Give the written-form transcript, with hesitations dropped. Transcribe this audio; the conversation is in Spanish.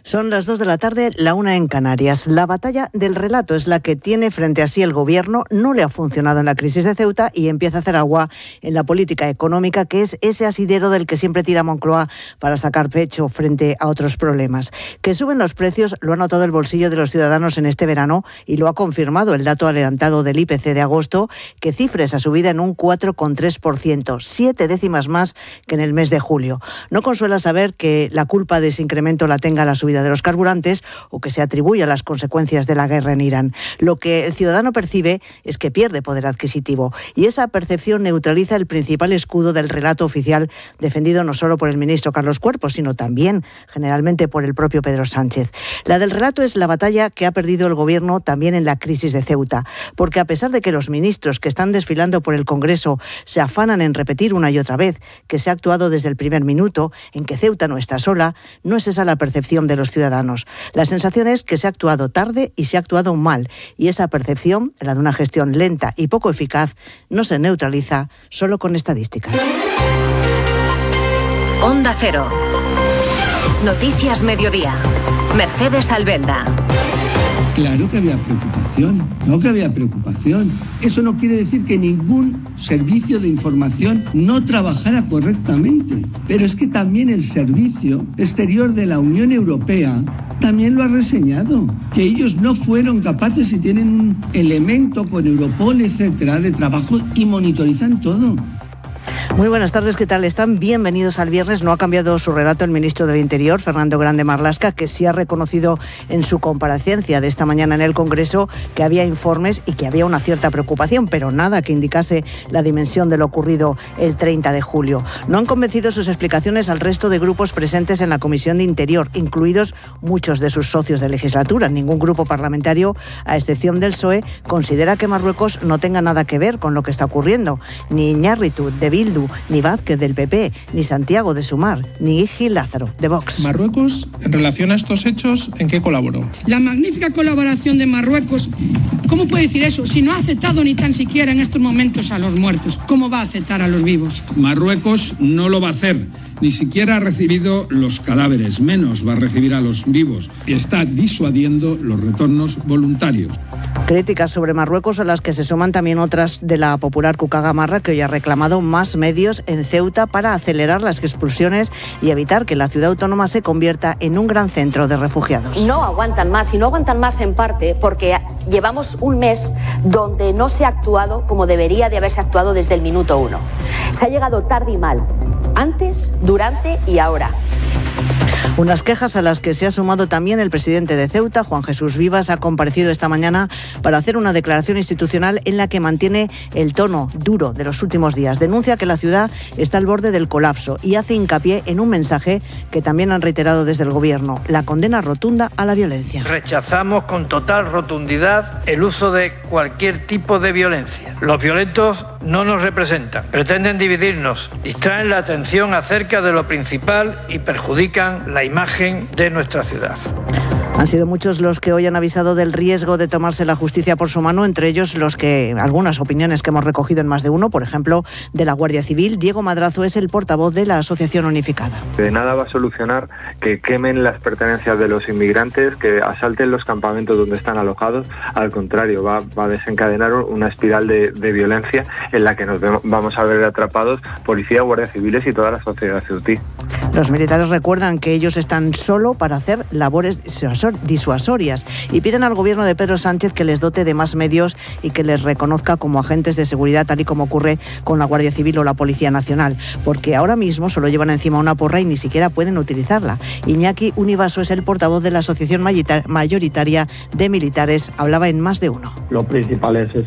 Son las 2 de la tarde, la 1 en Canarias. La batalla del relato es la que tiene frente a sí el Gobierno. No le ha funcionado en la crisis de Ceuta y empieza a hacer agua en la política económica, que es ese asidero del que siempre tira Moncloa para sacar pecho frente a otros problemas. Que suben los precios lo ha notado el bolsillo de los ciudadanos en este verano y lo ha confirmado el dato adelantado del IPC de agosto, que cifra esa subida en un 4,3%, 7 décimas más que en el mes de julio. No consuela saber que la culpa de ese incremento la tenga la subida de los carburantes o que se atribuye a las consecuencias de la guerra en Irán. Lo que el ciudadano percibe es que pierde poder adquisitivo y esa percepción neutraliza el principal escudo del relato oficial defendido no solo por el ministro Carlos Cuerpo, sino también generalmente por el propio Pedro Sánchez. La del relato es la batalla que ha perdido el Gobierno también en la crisis de Ceuta, porque a pesar de que los ministros que están desfilando por el Congreso se afanan en repetir una y otra vez que se ha actuado desde el primer minuto, en que Ceuta no está sola, no es esa la percepción de los ciudadanos. La sensación es que se ha actuado tarde y se ha actuado mal, y esa percepción, la de una gestión lenta y poco eficaz, no se neutraliza solo con estadísticas. Onda Cero. Noticias Mediodía. Mercedes Albenda. Claro que había preocupación, Eso no quiere decir que ningún servicio de información no trabajara correctamente. Pero es que también el Servicio Exterior de la Unión Europea también lo ha reseñado, que ellos no fueron capaces y tienen un elemento con Europol, etcétera, de trabajo y monitorizan todo. Muy buenas tardes, ¿qué tal están? Bienvenidos al viernes. No ha cambiado su relato el ministro del Interior, Fernando Grande Marlaska, que sí ha reconocido en su comparecencia de esta mañana en el Congreso que había informes y que había una cierta preocupación, pero nada que indicase la dimensión de lo ocurrido el 30 de julio. No han convencido sus explicaciones al resto de grupos presentes en la Comisión de Interior, incluidos muchos de sus socios de legislatura. Ningún grupo parlamentario, a excepción del PSOE, considera que Marruecos no tenga nada que ver con lo que está ocurriendo. Ni Iñárritu, de Bildu, ni Vázquez del PP, ni Santiago de Sumar, ni Gil Lázaro de Vox. Marruecos, en relación a estos hechos, ¿en qué colaboró? La magnífica colaboración de Marruecos, ¿cómo puede decir eso? Si no ha aceptado ni tan siquiera en estos momentos a los muertos, ¿cómo va a aceptar a los vivos? Marruecos no lo va a hacer. Ni siquiera ha recibido los cadáveres, menos va a recibir a los vivos. Y está disuadiendo los retornos voluntarios. Críticas sobre Marruecos a las que se suman también otras de la popular Cuca Gamarra, que hoy ha reclamado más medios en Ceuta para acelerar las expulsiones y evitar que la ciudad autónoma se convierta en un gran centro de refugiados. No aguantan más, y no aguantan más en parte porque llevamos un mes donde no se ha actuado como debería de haberse actuado desde el minuto 1. Se ha llegado tarde y mal, antes, durante y ahora. Unas quejas a las que se ha sumado también el presidente de Ceuta, Juan Jesús Vivas, ha comparecido esta mañana para hacer una declaración institucional en la que mantiene el tono duro de los últimos días. Denuncia que la ciudad está al borde del colapso y hace hincapié en un mensaje que también han reiterado desde el Gobierno: la condena rotunda a la violencia. Rechazamos con total rotundidad el uso de cualquier tipo de violencia. Los violentos no nos representan, pretenden dividirnos, distraen la atención acerca de lo principal y perjudican la imagen de nuestra ciudad. Han sido muchos los que hoy han avisado del riesgo de tomarse la justicia por su mano, entre ellos algunas opiniones que hemos recogido en más de uno, por ejemplo, de la Guardia Civil. Diego Madrazo es el portavoz de la Asociación Unificada. De nada va a solucionar que quemen las pertenencias de los inmigrantes, que asalten los campamentos donde están alojados. Al contrario, va a desencadenar una espiral de violencia en la que vamos a ver atrapados policía, guardias civiles y toda la sociedad ceutí. Los militares recuerdan que ellos están solo para hacer labores disuasorias y piden al Gobierno de Pedro Sánchez que les dote de más medios y que les reconozca como agentes de seguridad, tal y como ocurre con la Guardia Civil o la Policía Nacional, porque ahora mismo solo llevan encima una porra y ni siquiera pueden utilizarla. Iñaki Univaso es el portavoz de la Asociación Mayoritaria de Militares. Hablaba en más de uno. Lo principal es